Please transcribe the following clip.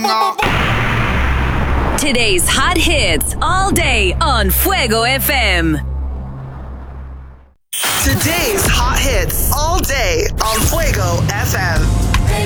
Today's hot hits all day on Fuego FM. Today's hot hits.